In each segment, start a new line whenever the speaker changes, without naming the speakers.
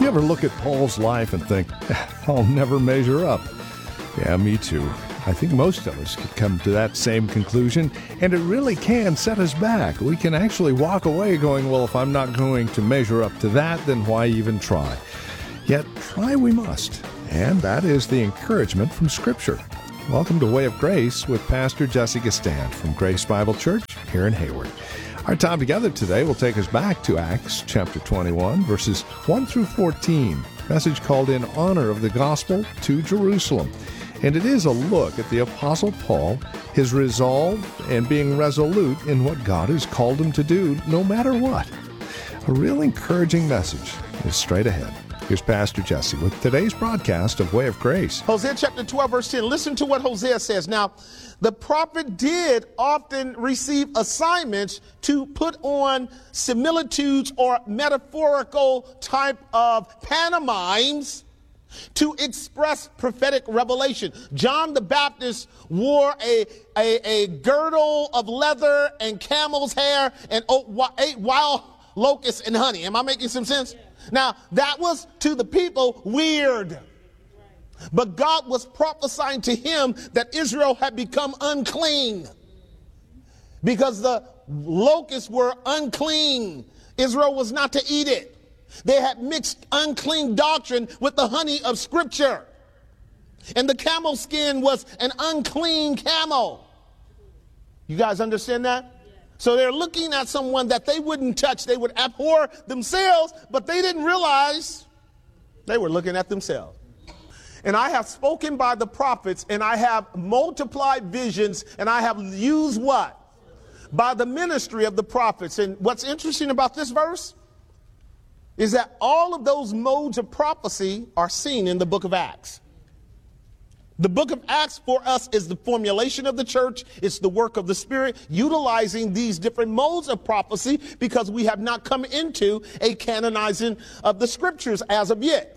ever look at Paul's life and think, I'll never measure up? Yeah, me too. I think most of us could come to that same conclusion, and it really can set us back. We can actually walk away going, well, if I'm not going to measure up to that, then why even try? Yet, try we must, and that is the encouragement from Scripture. Welcome to Way of Grace with Pastor Jesse Gistand from Grace Bible Church here in Hayward. Our time together today will take us back to Acts chapter 21, verses 1 through 14, message called In Honor of the Gospel to Jerusalem. And it is a look at the Apostle Paul, his resolve and being resolute in what God has called him to do, no matter what. A real encouraging message is straight ahead. Here's Pastor Jesse with today's broadcast of Way of Grace.
Hosea chapter 12, verse 10. Listen to what Hosea says. Now, the prophet did often receive assignments to put on similitudes or metaphorical type of pantomimes to express prophetic revelation. John the Baptist wore a girdle of leather and camel's hair and ate wild locusts and honey. Am I making some sense? Now, that was to the people weird. But God was prophesying to him that Israel had become unclean because the locusts were unclean. Israel was not to eat it. They had mixed unclean doctrine with the honey of Scripture. And the camel skin was an unclean camel. You guys understand that? So they're looking at someone that they wouldn't touch. They would abhor themselves, but they didn't realize they were looking at themselves. And I have spoken by the prophets, and I have multiplied visions, and I have used what? By the ministry of the prophets. And what's interesting about this verse is that all of those modes of prophecy are seen in the book of Acts. The book of Acts for us is the formulation of the church. It's the work of the Spirit, utilizing these different modes of prophecy because we have not come into a canonizing of the Scriptures as of yet.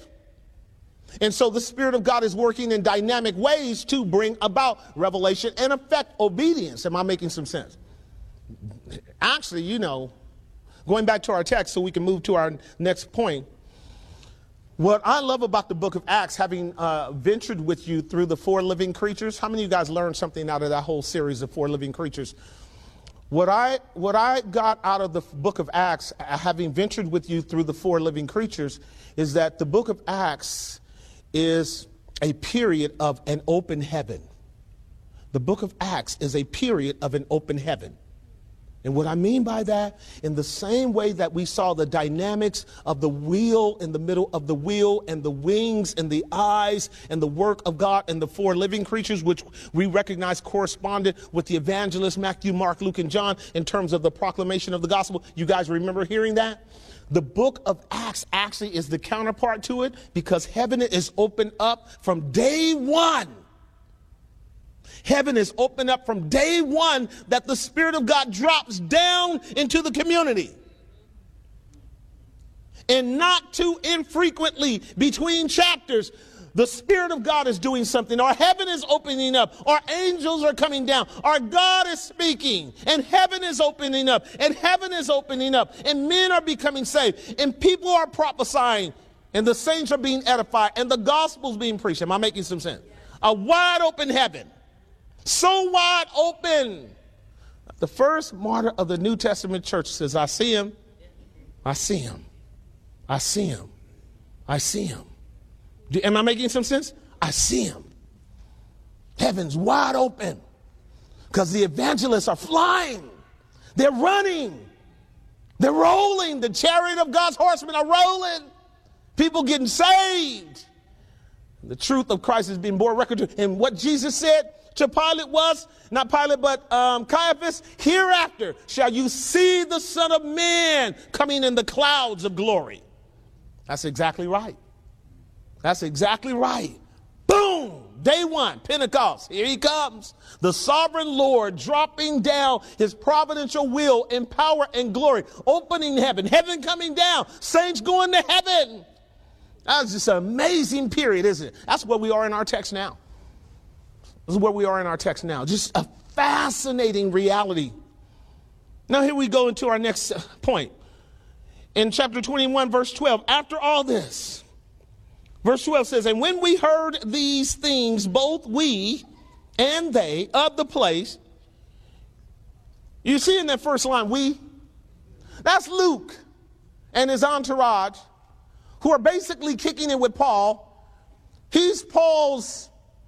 And so the Spirit of God is working in dynamic ways to bring about revelation and affect obedience. Am I making some sense? Actually, going back to our text so we can move to our next point. What I love about the book of Acts, having ventured with you through the four living creatures, how many of you guys learned something out of that whole series of four living creatures? What I got out of the book of Acts, having ventured with you through the four living creatures, is that the book of Acts is a period of an open heaven. The book of Acts is a period of an open heaven. And what I mean by that, in the same way that we saw the dynamics of the wheel in the middle of the wheel and the wings and the eyes and the work of God and the four living creatures, which we recognize corresponded with the evangelists, Matthew, Mark, Luke, and John, in terms of the proclamation of the gospel. You guys remember hearing that? The book of Acts actually is the counterpart to it because heaven is opened up from day one. Heaven is opened up from day one that the Spirit of God drops down into the community. And not too infrequently between chapters, the Spirit of God is doing something. Our heaven is opening up. Our angels are coming down. Our God is speaking. And heaven is opening up. And heaven is opening up. And men are becoming saved. And people are prophesying. And the saints are being edified. And the gospel is being preached. Am I making some sense? A wide open heaven. So wide open. The first martyr of the New Testament church says, I see him. I see him. I see him. I see him. Am I making some sense? I see him. Heaven's wide open because the evangelists are flying. They're running. They're rolling. The chariot of God's horsemen are rolling. People getting saved. The truth of Christ is being borne record to. And what Jesus said to Pilate was, not Pilate, but Caiaphas, hereafter shall you see the Son of Man coming in the clouds of glory. That's exactly right. That's exactly right. Boom! Day one, Pentecost. Here he comes. The sovereign Lord dropping down his providential will in power and glory. Opening heaven. Heaven coming down. Saints going to heaven. That's just an amazing period, isn't it? That's where we are in our text now. This is where we are in our text now. Just a fascinating reality. Now here we go into our next point. In chapter 21, verse 12, after all this, Verse 12 says, and when we heard these things, both we and they of the place, you see in that first line, we, that's Luke and his entourage, who are basically kicking it with Paul. He's Paul's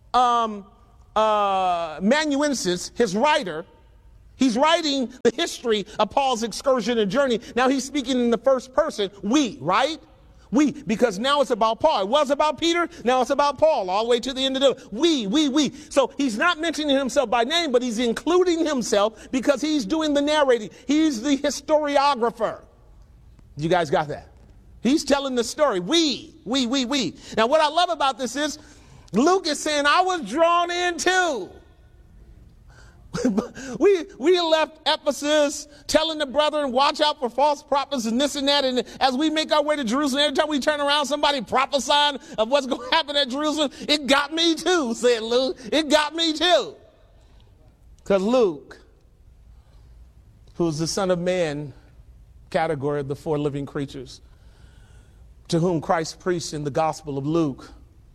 amanuensis, his writer. He's writing the history of Paul's excursion and journey. Now he's speaking in the first person, we, right? We, because now it's about Paul. It was about Peter, now it's about Paul, all the way to the end of the, we. So he's not mentioning himself by name, but he's including himself because he's doing the narrating. He's the historiographer. You guys got that? He's telling the story. We. Now what I love about this is Luke is saying, I was drawn in too. we left Ephesus telling the brethren, watch out for false prophets and this and that. And as we make our way to Jerusalem, every time we turn around, somebody prophesying of what's going to happen at Jerusalem. It got me too, said Luke. It got me too. Because Luke, who's the Son of Man category of the four living creatures, to whom Christ preached in the Gospel of Luke,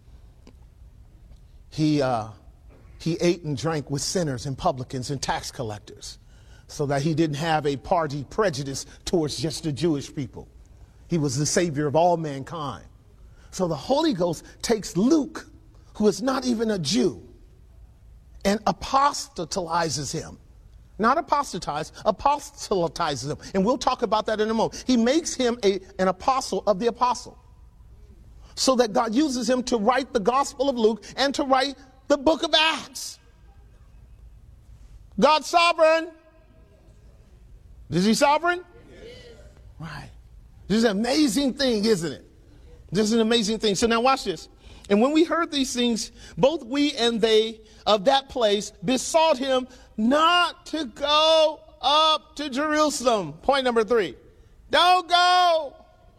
he ate and drank with sinners and publicans and tax collectors, so that he didn't have a party prejudice towards just the Jewish people. He was the Savior of all mankind. So the Holy Ghost takes Luke, who is not even a Jew, and apostatizes him. Not apostatizes him. And we'll talk about that in a moment. He makes him an apostle of the apostle, so that God uses him to write the Gospel of Luke and to write the book of Acts. God's sovereign. Is he sovereign? Yes. Right. This is an amazing thing, isn't it? This is an amazing thing. So now watch this. And when we heard these things, both we and they of that place besought him not to go up to Jerusalem. Point number 3. Don't go.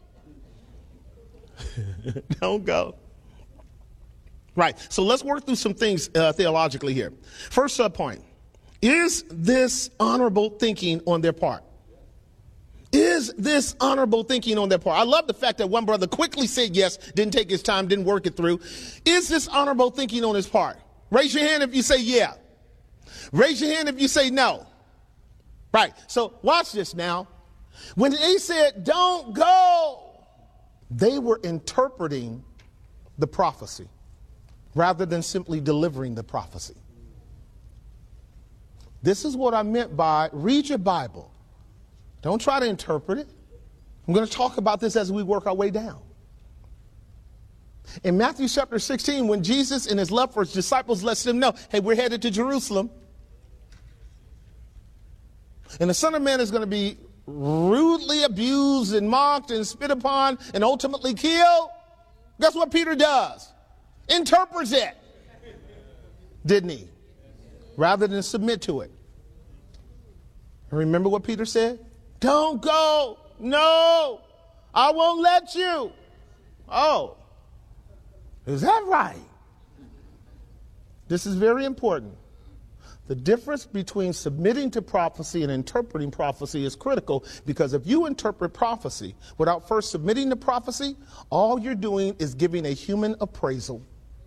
Don't go. Right. So let's work through some things theologically here. First point. Is this honorable thinking on their part? Is this honorable thinking on their part? I love the fact that one brother quickly said yes, didn't take his time, didn't work it through. Is this honorable thinking on his part? Raise your hand if you say yeah. Raise your hand if you say no. Right. So watch this now. When they said, don't go, they were interpreting the prophecy rather than simply delivering the prophecy. This is what I meant by read your Bible. Don't try to interpret it. I'm going to talk about this as we work our way down. In Matthew chapter 16, when Jesus in his love for his disciples lets them know, hey, we're headed to Jerusalem. And the Son of Man is going to be rudely abused and mocked and spit upon and ultimately killed. Guess what Peter does? Interprets it. Didn't he? Rather than submit to it. Remember what Peter said? Don't go. No, I won't let you. Oh, is that right? This is very important. The difference between submitting to prophecy and interpreting prophecy is critical, because if you interpret prophecy without first submitting to prophecy, all you're doing is giving a human appraisal.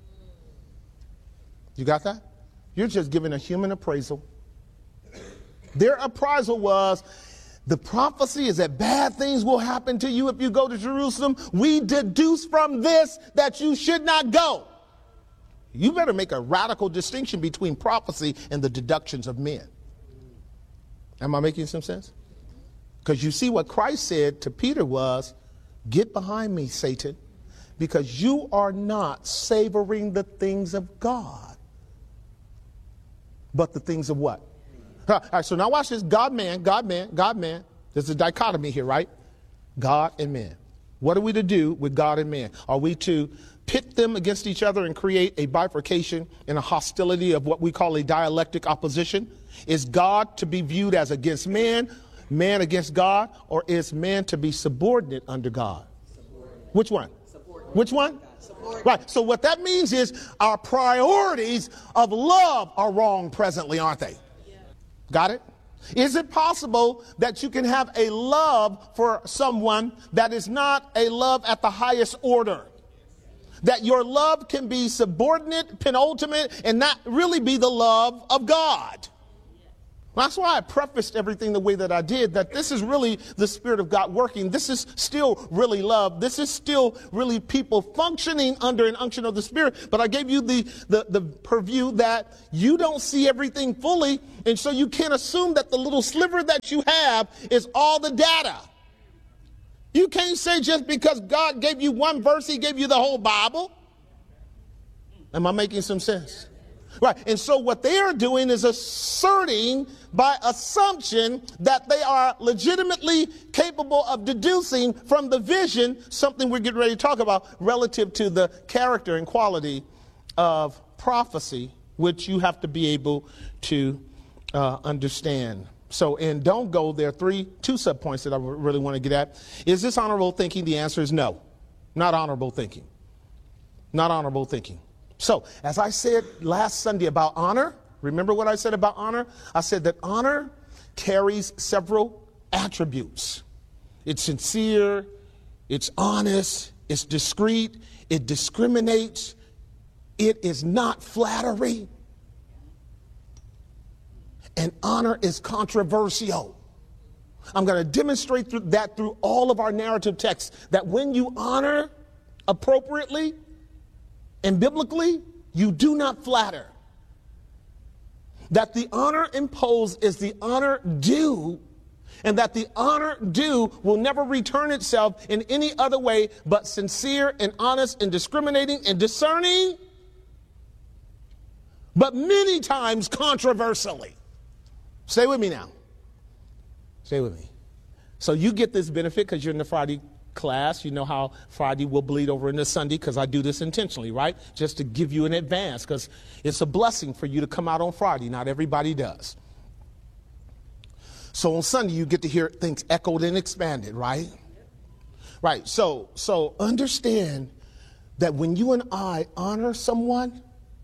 You got that? You're just giving a human appraisal. Their appraisal was, the prophecy is that bad things will happen to you if you go to Jerusalem. We deduce from this that you should not go. You better make a radical distinction between prophecy and the deductions of men. Am I making some sense? Because you see what Christ said to Peter was, get behind me, Satan, because you are not savoring the things of God, but the things of what? All right, so now watch this. God, man. There's a dichotomy here, right? God and man. What are we to do with God and man? Are we to pit them against each other and create a bifurcation and a hostility of what we call a dialectic opposition? Is God to be viewed as against man, man against God, or is man to be subordinate under God? Which one? Which one? Right. So what that means is our priorities of love are wrong presently, aren't they? Got it? Is it possible that you can have a love for someone that is not a love at the highest order? that your love can be subordinate, penultimate, and not really be the love of God. That's why I prefaced everything the way that I did, that this is really the Spirit of God working. This is still really love. This is still really people functioning under an unction of the Spirit. But I gave you the purview that you don't see everything fully, and so you can't assume that the little sliver that you have is all the data. You can't say just because God gave you one verse, he gave you the whole Bible. Am I making some sense? Right. And so what they are doing is asserting by assumption that they are legitimately capable of deducing from the vision something we're getting ready to talk about relative to the character and quality of prophecy, which you have to be able to understand. So, and don't go, there are two subpoints that I really want to get at. Is this honorable thinking? The answer is no. Not honorable thinking. Not honorable thinking. So, as I said last Sunday about honor, remember what I said about honor? I said that honor carries several attributes. It's sincere, it's honest, it's discreet, it discriminates, it is not flattery, and honor is controversial. I'm going to demonstrate that through all of our narrative texts, that when you honor appropriately, and biblically, you do not flatter. That the honor imposed is the honor due, and that the honor due will never return itself in any other way but sincere and honest and discriminating and discerning, but many times controversially. Stay with me now. Stay with me. So you get this benefit because you're in the Friday class. You know how Friday will bleed over into Sunday because I do this intentionally, right? Just to give you an advance, because it's a blessing for you to come out on Friday. Not everybody does. So on Sunday, you get to hear things echoed and expanded, right? Right. So understand that when you and I honor someone,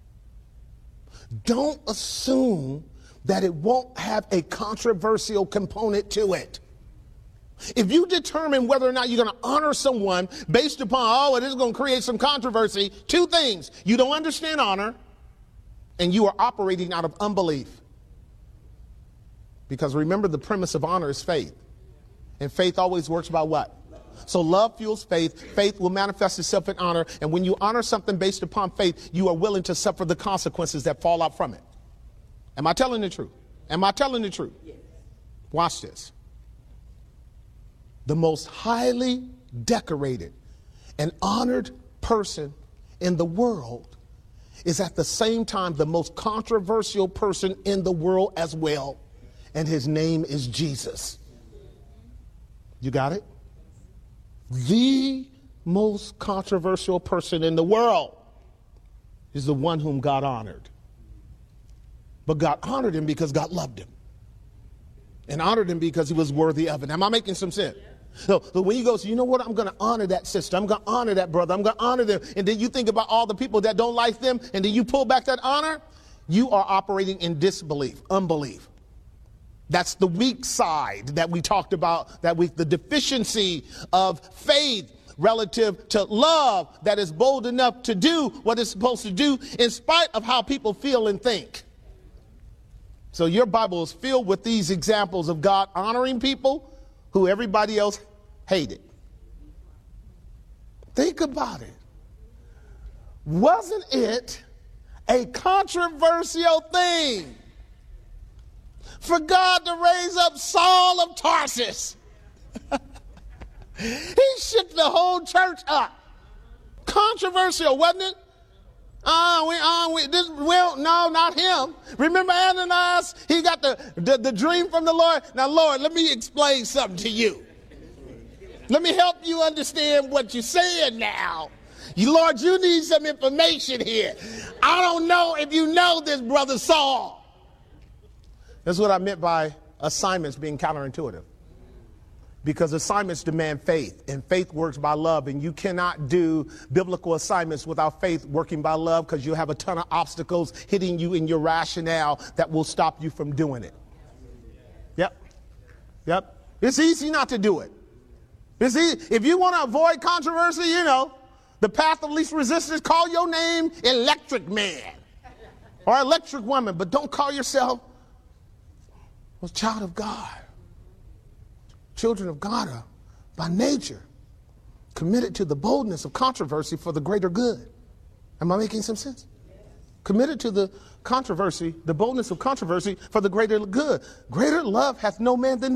don't assume that it won't have a controversial component to it. If you determine whether or not you're going to honor someone based upon, it is going to create some controversy, two things. You don't understand honor, and you are operating out of unbelief. Because remember, the premise of honor is faith. And faith always works by what? So love fuels faith. Faith will manifest itself in honor. And when you honor something based upon faith, you are willing to suffer the consequences that fall out from it. Am I telling the truth? Am I telling the truth? Yes. Watch this. The most highly decorated and honored person in the world is at the same time the most controversial person in the world as well. And his name is Jesus. You got it? The most controversial person in the world is the one whom God honored. But God honored him because God loved him. And honored him because he was worthy of it. Am I making some sense? So when you go, you know what, I'm going to honor that sister, I'm going to honor that brother, I'm going to honor them, and then you think about all the people that don't like them, and then you pull back that honor, you are operating in disbelief, unbelief. That's the weak side that we talked about, the deficiency of faith relative to love that is bold enough to do what it's supposed to do in spite of how people feel and think. So your Bible is filled with these examples of God honoring people who everybody else hated. Think about it. Wasn't it a controversial thing for God to raise up Saul of Tarsus? He shook the whole church up. Controversial, wasn't it? No, not him. Remember Ananias? He got the dream from the Lord. Now, Lord, let me explain something to you. Let me help you understand what you're saying now. Lord, you need some information here. I don't know if you know this, Brother Saul. That's what I meant by assignments being counterintuitive. Because assignments demand faith, and faith works by love, and you cannot do biblical assignments without faith working by love, because you'll have a ton of obstacles hitting you in your rationale that will stop you from doing it. Yep. It's easy not to do it. It's easy. If you want to avoid controversy, The path of least resistance, call your name electric man or electric woman, but don't call yourself a child of God. Children of God are by nature committed to the boldness of controversy for the greater good. Am I making some sense? Committed to the controversy, the boldness of controversy for the greater good. Greater love hath no man than